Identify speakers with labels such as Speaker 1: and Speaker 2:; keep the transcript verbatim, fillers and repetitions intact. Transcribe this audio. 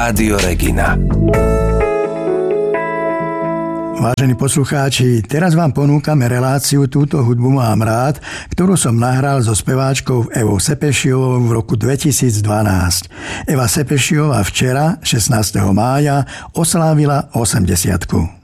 Speaker 1: Rádio Regina.
Speaker 2: Vážení poslucháči, teraz vám ponúkame reláciu Túto hudbu mám rád, ktorú som nahral so speváčkou Evou Sepešiovou v roku dvetisícdvanásť. Eva Sepešiová včera, šestnásteho mája, oslávila osemdesiatku.